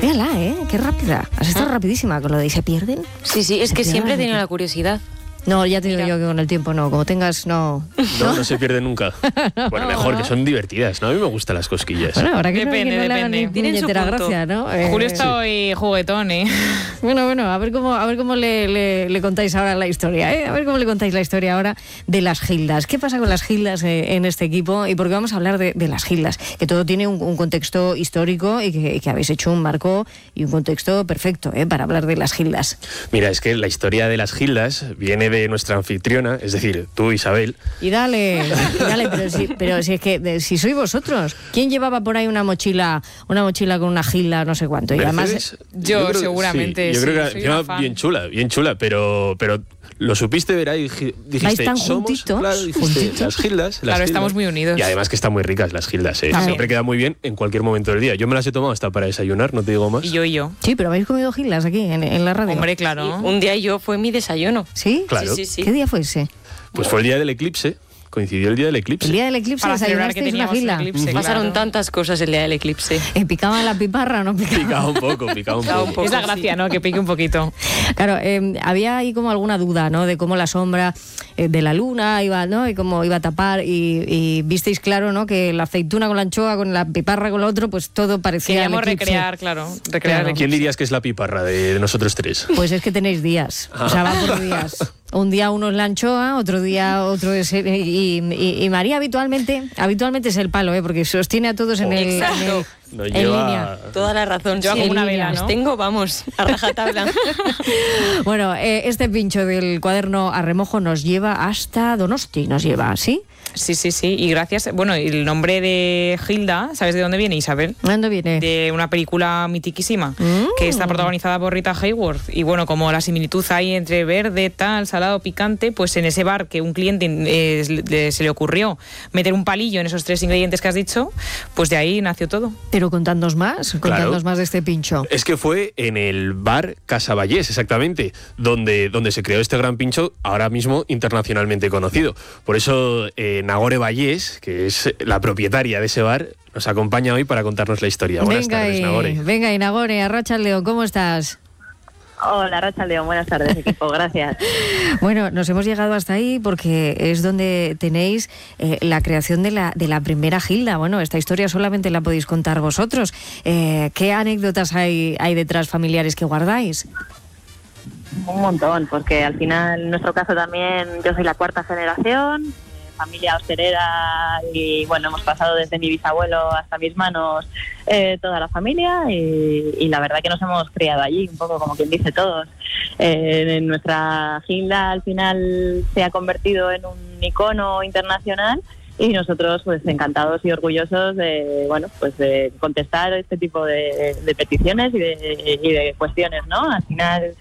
Mírala, qué rápida. Has estado rapidísima con lo de ¿y se pierden? Sí, es que siempre he tenido la curiosidad. No, ya te digo yo que con el tiempo no, como tengas, no. No se pierde nunca. Bueno, mejor, que son divertidas, ¿no? A mí me gustan las cosquillas. Bueno, ahora que Depende. le hagan ni Tienen su puñetera punto. gracia, ¿no? Julio está hoy juguetón, Bueno, a ver cómo le contáis ahora la historia, A ver cómo le contáis la historia ahora de las Gildas. ¿Qué pasa con las Gildas en este equipo? Y porque vamos a hablar de las Gildas, que todo tiene un contexto histórico y que habéis hecho un marco y un contexto perfecto, para hablar de las Gildas. Mira, es que la historia de las Gildas viene de nuestra anfitriona, es decir, tú, Isabel. Y dale, pero si es que si sois vosotros, ¿quién llevaba por ahí una mochila con una Gilda, no sé cuánto? Y Mercedes, además yo creo, seguramente sí, yo creo soy que una encima fan. bien chula, pero lo supiste ver ahí, dijiste, ¿Vais tan somos, juntitos? claro, dijiste, ¿Juntitos? las Gildas. Claro, estamos muy unidos. Y además que están muy ricas las Gildas, siempre queda muy bien en cualquier momento del día. Yo me las he tomado hasta para desayunar, no te digo más. Y yo. Sí, pero habéis comido Gildas aquí en la radio. Hombre, claro. Un día yo fue mi desayuno. ¿Sí? Claro. Sí. ¿Qué día fue ese? Pues fue el día del eclipse, coincidió el día del eclipse. El día del eclipse Para celebrar que desayunasteis una teníamos Gilda. eclipse, Pasaron claro. tantas cosas el día del eclipse. ¿Picaba la piparra o no picaba? Picaba un poco. poco. Es la gracia, ¿no? Que pique un poquito. Claro, había ahí como alguna duda, ¿no? De cómo la sombra de la luna iba, ¿no? Y cómo iba a tapar y visteis claro, ¿no? Que la aceituna con la anchoa, con la piparra con lo otro, pues todo parecía Queríamos el eclipse. recrear el eclipse. ¿Quién dirías que es la piparra de nosotros tres? Pues es que tenéis días, o sea, va por días. Un día uno es la anchoa, otro día otro es... Y María habitualmente es el palo, porque sostiene a todos en Exacto. Nos en lleva- línea. Toda la razón. Yo sí. como una En vela, línea. ¿no? Tengo, vamos, a rajatabla. Bueno, este pincho del cuaderno a remojo nos lleva hasta Donosti, ¿sí? Sí. Y gracias. Bueno, y el nombre de Gilda, ¿sabes de dónde viene, Isabel? ¿De dónde viene? De una película mitiquísima que está protagonizada por Rita Hayworth. Y bueno, como la similitud hay entre verde, tal, salado, picante, pues en ese bar que un cliente se le ocurrió meter un palillo en esos 3 ingredientes que has dicho, pues de ahí nació todo. Pero contadnos más de este pincho. Es que fue en el bar Casa Vallés, exactamente, donde se creó este gran pincho, ahora mismo internacionalmente conocido. Por eso Nagore Vallés, que es la propietaria de ese bar, nos acompaña hoy para contarnos la historia. Buenas tardes, Nagore. Venga, y Nagore, Arratsaldeon, ¿cómo estás? Hola, Arratsaldeon, buenas tardes, equipo, gracias. Bueno, nos hemos llegado hasta ahí porque es donde tenéis la creación de la primera Gilda. Bueno, esta historia solamente la podéis contar vosotros. ¿Qué anécdotas hay detrás familiares que guardáis? Un montón, porque al final, en nuestro caso también, yo soy la 4ª generación, familia hostelera, y bueno, hemos pasado desde mi bisabuelo hasta mis manos toda la familia, y la verdad que nos hemos criado allí, un poco como quien dice todos. Nuestra Gilda al final se ha convertido en un icono internacional, y nosotros pues encantados y orgullosos de de contestar este tipo de peticiones y de cuestiones, ¿no? Al final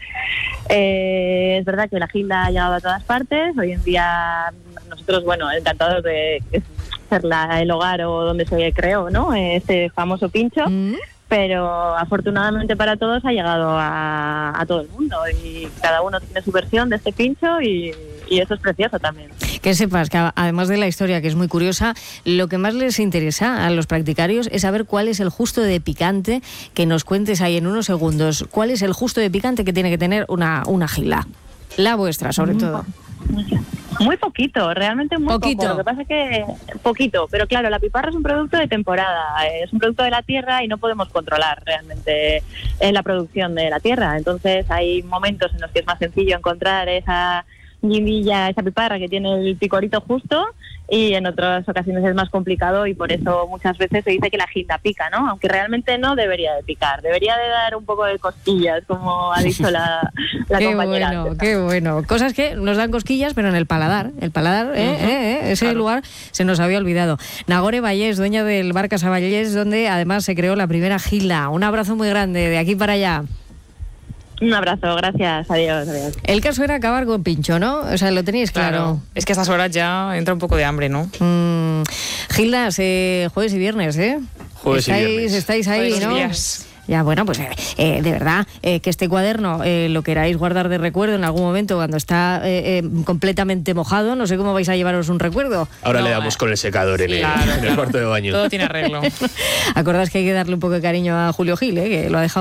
es verdad que la Gilda ha llegado a todas partes. Hoy en día nosotros, encantados de ser el hogar o donde se creó, ¿no? Este famoso pincho. Pero afortunadamente para todos ha llegado a todo el mundo, y cada uno tiene su versión de este pincho, y eso es precioso también. Que sepas que además de la historia, que es muy curiosa, lo que más les interesa a los practicarios es saber cuál es el justo de picante, que nos cuentes ahí en unos segundos, cuál es el justo de picante que tiene que tener una Gilda. La vuestra, sobre todo. Muy poquito, realmente muy poquito. Poco. Lo que pasa es que poquito, pero claro, la piparra es un producto de temporada, es un producto de la tierra y no podemos controlar realmente la producción de la tierra. Entonces hay momentos en los que es más sencillo encontrar esa guindilla, esa piparra que tiene el picorito justo, y en otras ocasiones es más complicado, y por eso muchas veces se dice que la Gilda pica, ¿no? Aunque realmente no debería de picar, debería de dar un poco de cosquillas, como ha dicho la compañera antes. Qué bueno. Cosas que nos dan cosquillas, pero en el paladar, ese claro. lugar se nos había olvidado. Nagore Vallés, dueña del bar Casa Vallés, donde además se creó la primera Gilda. Un abrazo muy grande de aquí para allá. Un abrazo, gracias, adiós. El caso era acabar con pincho, ¿no? O sea, lo tenéis claro. Es que a estas horas ya entra un poco de hambre, ¿no? Gildas, jueves y viernes, ¿eh? Jueves y viernes. Estáis ahí, Jueves y ¿no? días. Ya, bueno, pues de verdad, que este cuaderno lo queráis guardar de recuerdo en algún momento cuando está completamente mojado. No sé cómo vais a llevaros un recuerdo. Ahora le damos con el secador en el cuarto de baño. Todo tiene arreglo. Acordás que hay que darle un poco de cariño a Julio Gil, que lo ha dejado